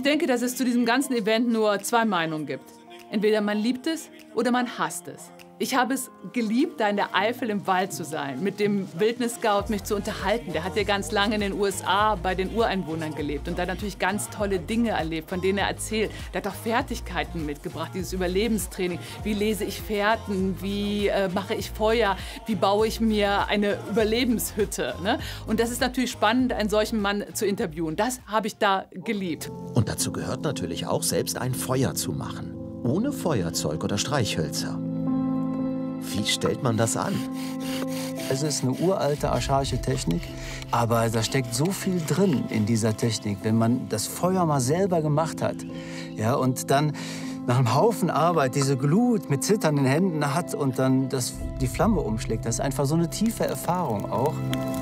Ich denke, dass es zu diesem ganzen Event nur zwei Meinungen gibt. Entweder man liebt es oder man hasst es. Ich habe es geliebt, da in der Eifel im Wald zu sein, mit dem Wildnis-Scout mich zu unterhalten. Der hat ja ganz lange in den USA bei den Ureinwohnern gelebt und da natürlich ganz tolle Dinge erlebt, von denen er erzählt. Der hat auch Fertigkeiten mitgebracht, dieses Überlebenstraining. Wie lese ich Fährten, wie mache ich Feuer, wie baue ich mir eine Überlebenshütte. Ne? Und das ist natürlich spannend, einen solchen Mann zu interviewen. Das habe ich da geliebt. Und dazu gehört natürlich auch, selbst ein Feuer zu machen. Ohne Feuerzeug oder Streichhölzer. Wie stellt man das an? Es ist eine uralte, archaische Technik, aber da steckt so viel drin in dieser Technik, wenn man das Feuer mal selber gemacht hat. Ja, und dann nach einem Haufen Arbeit diese Glut mit zitternden Händen hat und dann die Flamme umschlägt. Das ist einfach so eine tiefe Erfahrung auch.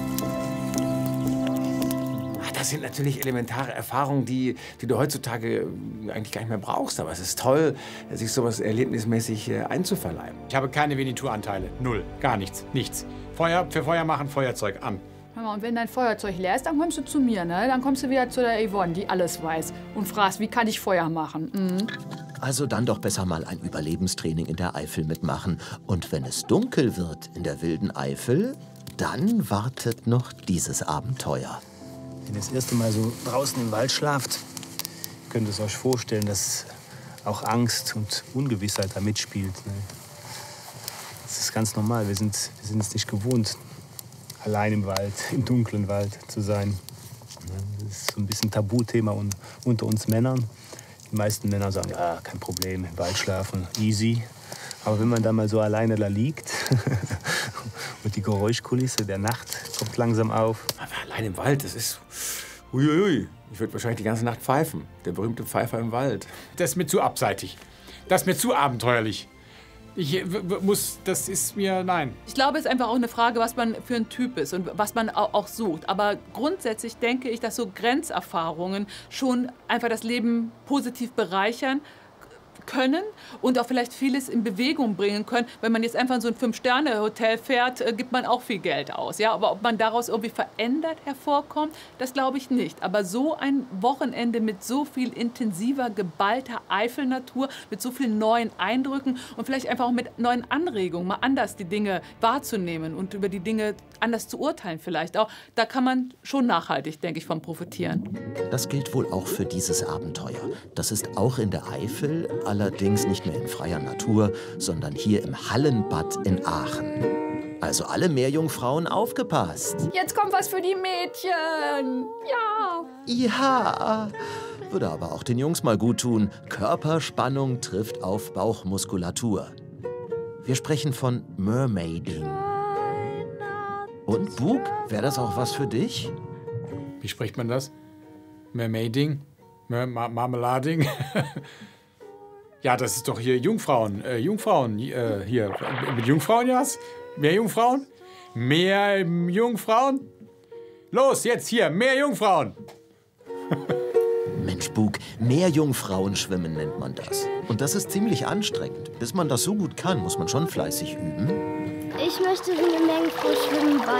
Das sind natürlich elementare Erfahrungen, die du heutzutage eigentlich gar nicht mehr brauchst. Aber es ist toll, sich sowas erlebnismäßig einzuverleiben. Ich habe keine Winnetou-Anteile. Null. Gar nichts. Nichts. Für Feuer machen, Feuerzeug an. Hör mal, und wenn dein Feuerzeug leer ist, dann kommst du zu mir, ne? Dann kommst du wieder zu der Yvonne, die alles weiß. Und fragst, wie kann ich Feuer machen? Mhm. Also dann doch besser mal ein Überlebenstraining in der Eifel mitmachen. Und wenn es dunkel wird in der wilden Eifel, dann wartet noch dieses Abenteuer. Wenn ihr das erste Mal so draußen im Wald schlaft, könnt ihr es euch vorstellen, dass auch Angst und Ungewissheit da mitspielt. Ne? Das ist ganz normal. Wir sind es nicht gewohnt, allein im Wald, im dunklen Wald zu sein. Das ist so ein bisschen Tabuthema unter uns Männern. Die meisten Männer sagen, ja, kein Problem, im Wald schlafen, easy. Aber wenn man da mal so alleine da liegt und die Geräuschkulisse der Nacht kommt langsam auf. Aber allein im Wald, das ist... Uiuiui. Ich würde wahrscheinlich die ganze Nacht pfeifen. Der berühmte Pfeifer im Wald. Das ist mir zu abseitig. Das ist mir zu abenteuerlich. Das ist mir, nein. Ich glaube, es ist einfach auch eine Frage, was man für ein Typ ist und was man auch sucht. Aber grundsätzlich denke ich, dass so Grenzerfahrungen schon einfach das Leben positiv bereichern können und auch vielleicht vieles in Bewegung bringen können. Wenn man jetzt einfach in so ein 5-Sterne-Hotel fährt, gibt man auch viel Geld aus. Ja? Aber ob man daraus irgendwie verändert hervorkommt, das glaube ich nicht. Aber so ein Wochenende mit so viel intensiver, geballter Eifelnatur, mit so vielen neuen Eindrücken und vielleicht einfach auch mit neuen Anregungen, mal anders die Dinge wahrzunehmen und über die Dinge anders zu urteilen vielleicht auch, da kann man schon nachhaltig, denke ich, von profitieren. Das gilt wohl auch für dieses Abenteuer. Das ist auch in der Eifel, allerdings nicht mehr in freier Natur, sondern hier im Hallenbad in Aachen. Also alle Meerjungfrauen aufgepasst. Jetzt kommt was für die Mädchen. Ja. Ja, würde aber auch den Jungs mal gut tun. Körperspannung trifft auf Bauchmuskulatur. Wir sprechen von Mermaiding. Und Bug, wäre das auch was für dich? Wie spricht man das? Mermaiding? Marmelading? Ja, das ist doch hier Jungfrauen. Hier. Mit Jungfrauen, Jas? Mehr Jungfrauen? Mehr Jungfrauen? Los, jetzt hier, mehr Jungfrauen! Mensch, Bug, Meerjungfrauen schwimmen nennt man das. Und das ist ziemlich anstrengend. Bis man das so gut kann, muss man schon fleißig üben. Ich möchte wie eine Meerjungfrau schwimmen,